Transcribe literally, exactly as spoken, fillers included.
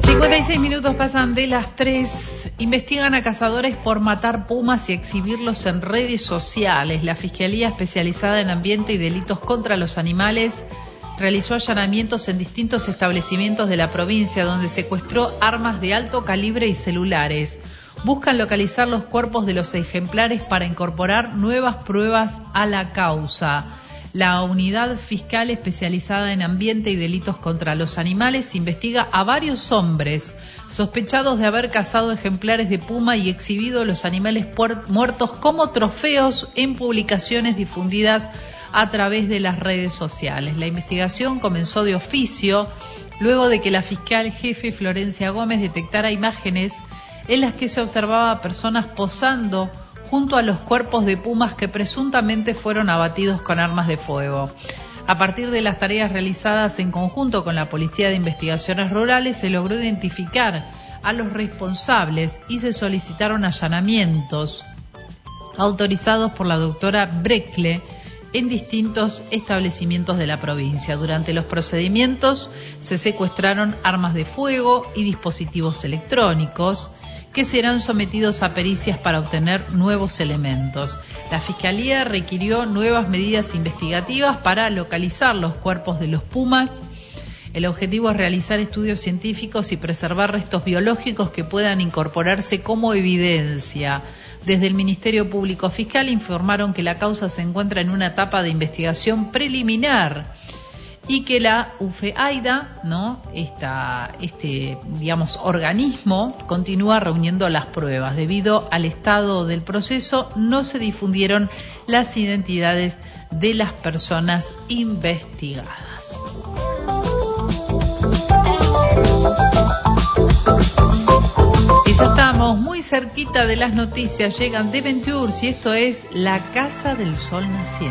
cincuenta y seis minutos pasan de las tres. Investigan a cazadores por matar pumas y exhibirlos en redes sociales. La Fiscalía Especializada en Ambiente y Delitos contra los Animales realizó allanamientos en distintos establecimientos de la provincia donde secuestró armas de alto calibre y celulares. Buscan localizar los cuerpos de los ejemplares para incorporar nuevas pruebas a la causa. La Unidad Fiscal Especializada en Ambiente y Delitos contra los Animales investiga a varios hombres sospechados de haber cazado ejemplares de puma y exhibido los animales muertos como trofeos en publicaciones difundidas a través de las redes sociales. La investigación comenzó de oficio luego de que la fiscal jefe Florencia Gómez detectara imágenes en las que se observaba a personas posando junto a los cuerpos de pumas que presuntamente fueron abatidos con armas de fuego. A partir de las tareas realizadas en conjunto con la Policía de Investigaciones Rurales, se logró identificar a los responsables y se solicitaron allanamientos autorizados por la doctora Breckle en distintos establecimientos de la provincia. Durante los procedimientos se secuestraron armas de fuego y dispositivos electrónicos que serán sometidos a pericias para obtener nuevos elementos. La Fiscalía requirió nuevas medidas investigativas para localizar los cuerpos de los pumas. El objetivo es realizar estudios científicos y preservar restos biológicos que puedan incorporarse como evidencia. Desde el Ministerio Público Fiscal informaron que la causa se encuentra en una etapa de investigación preliminar y que la UFEAIDA, ¿no? Esta, este, digamos, organismo continúa reuniendo las pruebas. Debido al estado del proceso, no se difundieron las identidades de las personas investigadas. Y ya estamos muy cerquita de las noticias. Llegan de Ventures y esto es La Casa del Sol Naciente.